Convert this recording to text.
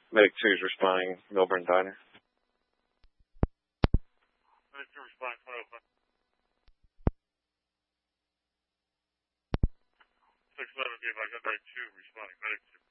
Medic 2 is responding, Milburn Diner. Medic 2 responding, 2005. 611, be advised, Medic 2 responding, Medic 2.